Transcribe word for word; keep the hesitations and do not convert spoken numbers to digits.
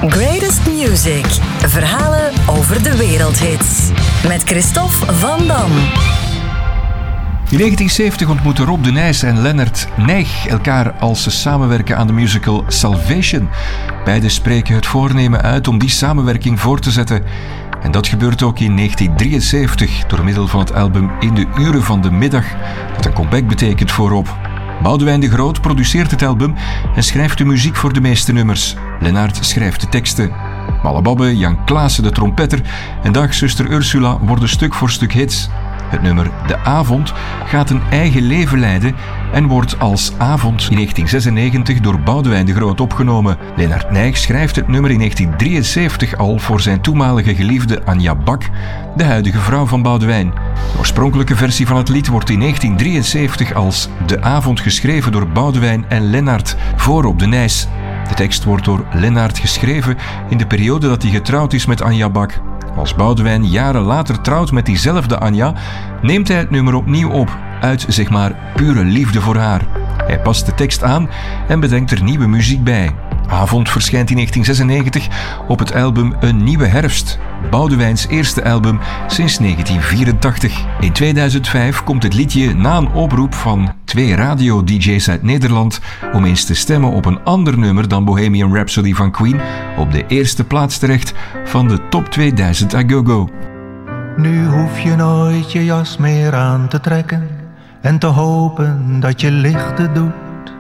Greatest Music. Verhalen over de wereldhits. Met Christophe Van Dam. In negentien zeventig ontmoeten Rob de Nijs en Lennart Nijg elkaar als ze samenwerken aan de musical Salvation. Beiden spreken het voornemen uit om die samenwerking voor te zetten. En dat gebeurt ook in negentien drieënzeventig door middel van het album In de Uren van de Middag, dat een comeback betekent voor Rob. Boudewijn de Groot produceert het album en schrijft de muziek voor de meeste nummers. Lennart schrijft de teksten. Malababbe, Jan Klaassen de trompetter en Dagzuster Ursula worden stuk voor stuk hits. Het nummer De Avond gaat een eigen leven leiden en wordt als Avond in negentien zesennegentig door Boudewijn de Groot opgenomen. Lennart Nijg schrijft het nummer in negentien drieënzeventig al voor zijn toenmalige geliefde Anja Bak, de huidige vrouw van Boudewijn. De oorspronkelijke versie van het lied wordt in negentien drieënzeventig als De Avond geschreven door Boudewijn en Lennart voor Rob de Nijs. De tekst wordt door Lennart geschreven in de periode dat hij getrouwd is met Anja Bak. Als Boudewijn jaren later trouwt met diezelfde Anja, neemt hij het nummer opnieuw op, uit zeg maar pure liefde voor haar. Hij past de tekst aan en bedenkt er nieuwe muziek bij. Avond verschijnt in negentien zesennegentig op het album Een Nieuwe Herfst, Boudewijns eerste album sinds negentien vierentachtig. In tweeduizend vijf komt het liedje na een oproep van twee radio-D J's uit Nederland om eens te stemmen op een ander nummer dan Bohemian Rhapsody van Queen op de eerste plaats terecht van de Top tweeduizend A Go Go. Nu hoef je nooit je jas meer aan te trekken en te hopen dat je lichten doet.